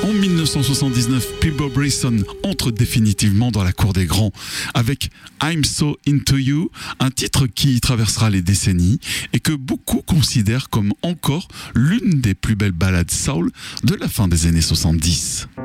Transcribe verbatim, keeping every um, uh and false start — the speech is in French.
En dix-neuf cent soixante-dix-neuf, Peabo Bryson entre définitivement dans la cour des grands avec I'm So Into You, un titre qui traversera les décennies et que beaucoup considèrent comme encore l'une des plus belles ballades soul de la fin des années soixante-dix.